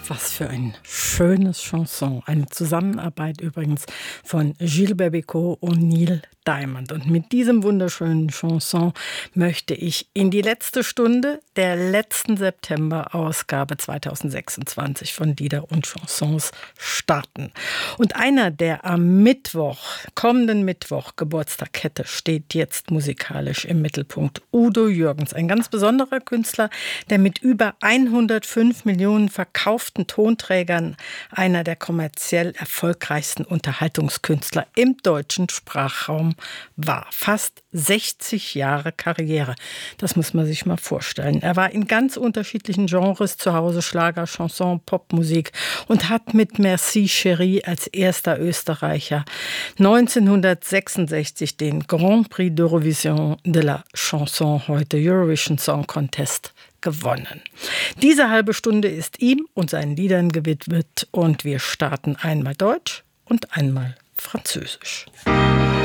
Was für ein schönes Chanson. Eine Zusammenarbeit übrigens von Gilles Bécaud und Neil Diamond. Und mit diesem wunderschönen Chanson möchte ich in die letzte Stunde der letzten September-Ausgabe 2026 von Lieder und Chansons starten. Und einer, der am kommenden Mittwoch Geburtstag hätte, steht jetzt musikalisch im Mittelpunkt. Udo Jürgens, ein ganz besonderer Künstler, der mit über 105 Millionen verkauften Tonträgern einer der kommerziell erfolgreichsten Unterhaltungskünstler im deutschen Sprachraum war. Fast 60 Jahre Karriere. Das muss man sich mal vorstellen. Er war in ganz unterschiedlichen Genres zu Hause, Schlager, Chanson, Popmusik, und hat mit Merci Chérie als erster Österreicher 1966 den Grand Prix d'Eurovision de la Chanson, heute Eurovision Song Contest, gewonnen. Diese halbe Stunde ist ihm und seinen Liedern gewidmet und wir starten einmal Deutsch und einmal Französisch.